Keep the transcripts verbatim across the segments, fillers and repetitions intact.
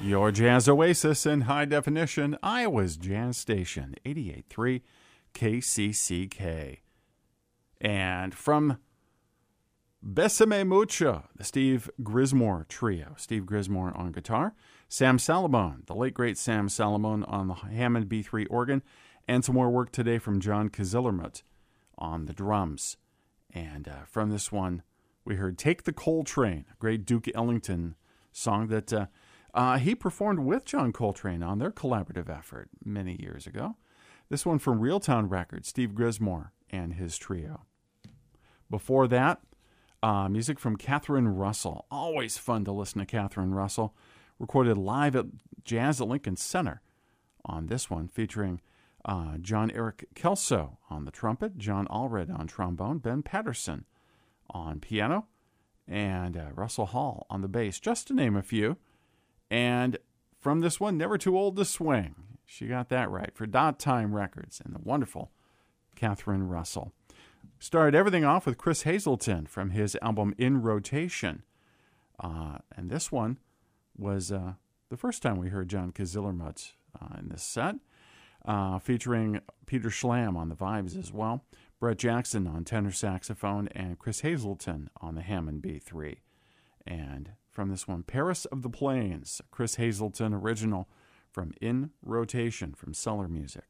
Your jazz oasis in high definition, Iowa's Jazz Station, eighty-eight point three K C C K. And from Besame Mucho, the Steve Grismore Trio. Steve Grismore on guitar, Sam Salamone, the late great Sam Salamone on the Hammond B three organ, and some more work today from John Kazillermut on the drums. And uh, from this one, we heard Take the Coltrane, a great Duke Ellington song that uh, uh, he performed with John Coltrane on their collaborative effort many years ago. This one from Reeltown Records, Steve Grismore and his trio. Before that, uh, music from Catherine Russell. Always fun to listen to Catherine Russell. Recorded live at Jazz at Lincoln Center on this one, featuring uh, John Eric Kelso on the trumpet, John Allred on trombone, Ben Patterson on piano, and uh, Russell Hall on the bass, just to name a few. And from this one, Never Too Old to Swing. She got that right for Dot Time Records and the wonderful Catherine Russell. Started everything off with Chris Hazelton from his album In Rotation. Uh, and this one was uh, the first time we heard John Kazillermut uh, in this set, uh, featuring Peter Schlam on the vibes as well, Brett Jackson on tenor saxophone, and Chris Hazelton on the Hammond B three. And from this one, Paris of the Plains, Chris Hazelton original from In Rotation from Cellar Music.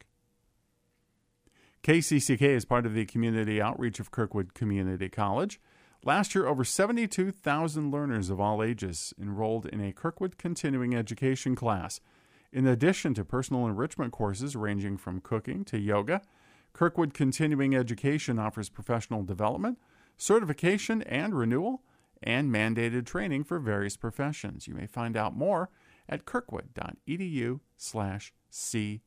K C C K is part of the community outreach of Kirkwood Community College. Last year, over seventy-two thousand learners of all ages enrolled in a Kirkwood continuing education class. In addition to personal enrichment courses ranging from cooking to yoga, Kirkwood Continuing Education offers professional development, certification and renewal, and mandated training for various professions. You may find out more at kirkwood.edu slash CE.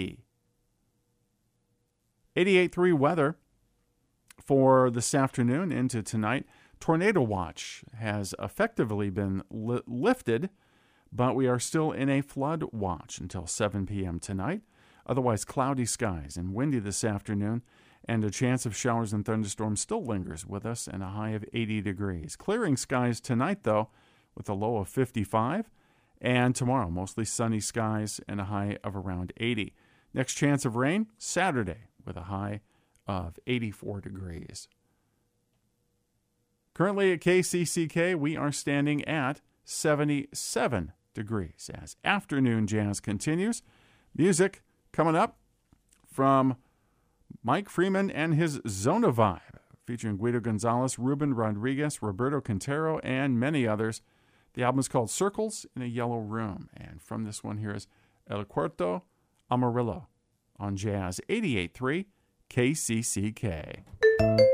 eighty-eight point three weather for this afternoon into tonight. Tornado watch has effectively been li- lifted, but we are still in a flood watch until seven p.m. tonight. Otherwise, cloudy skies and windy this afternoon, and a chance of showers and thunderstorms still lingers with us and a high of eighty degrees. Clearing skies tonight, though, with a low of fifty-five, and tomorrow, mostly sunny skies and a high of around eighty. Next chance of rain, Saturday, with a high of eighty-four degrees. Currently at K C C K, we are standing at seventy-seven degrees as afternoon jazz continues. Music coming up from Mike Freeman and his Zona Vibe, featuring Guido Gonzalez, Ruben Rodriguez, Roberto Quintero, and many others. The album is called Circles in a Yellow Room. And from this one here is El Cuarto Amarillo on Jazz eighty-eight point three K C C K.